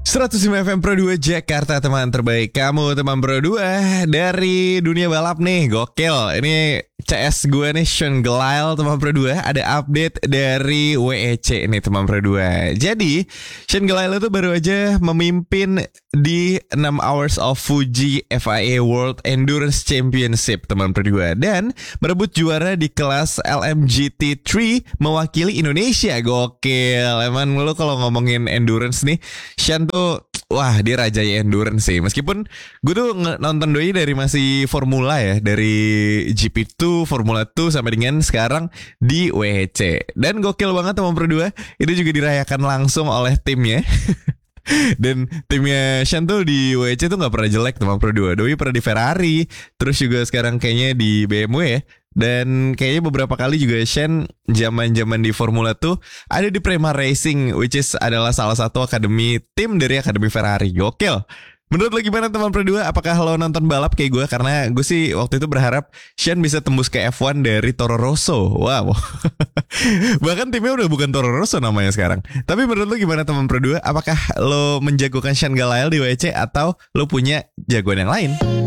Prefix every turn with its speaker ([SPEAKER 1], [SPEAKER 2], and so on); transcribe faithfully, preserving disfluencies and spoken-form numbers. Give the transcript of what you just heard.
[SPEAKER 1] seratus lima F M Pro dua Jakarta, teman terbaik kamu, teman Pro dua dari dunia balap nih, gokil. Ini C S gue nih, Sean Gelael, teman Pro dua. Ada update dari W E C nih, teman Pro dua. Jadi, Sean Gelael itu baru aja memimpin di enam Hours of Fuji F I A World Endurance Championship, teman Pro dua. Dan merebut juara di kelas L M G T tiga mewakili Indonesia. Gokil. Emang lu kalau ngomongin endurance nih, Sean tuh, wah, dia raja endurance sih. Meskipun gue tuh nonton doi dari masih Formula ya, dari G P dua, Formula dua sampai dengan sekarang di W E C. Dan gokil banget, teman Pro dua. Itu juga dirayakan langsung oleh timnya. Dan timnya Sean tuh di W E C tuh gak pernah jelek, teman Pro dua. Doi pernah di Ferrari, terus juga sekarang kayaknya di B M W ya. Dan kayaknya beberapa kali juga Sean zaman-zaman di Formula tuh ada di Prema Racing, which is adalah salah satu akademi tim dari akademi Ferrari. Gokil. Menurut lo gimana, teman Pro dua? Apakah lo nonton balap kayak gue? Karena gue sih waktu itu berharap Sean bisa tembus ke F satu dari Toro Rosso. Wow. Bahkan timnya udah bukan Toro Rosso namanya sekarang. Tapi menurut lo gimana, teman Pro dua? Apakah lo menjagokan Sean Gelael di W E C atau lo punya jagoan yang lain?